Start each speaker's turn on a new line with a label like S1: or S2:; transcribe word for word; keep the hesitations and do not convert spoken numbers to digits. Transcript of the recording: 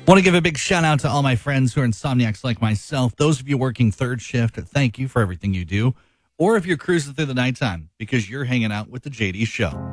S1: Want to give a big shout out to all my friends who are insomniacs like myself. Those of you working third shift, thank you for everything you do. Or if you're cruising through the nighttime because you're hanging out with the J D Show.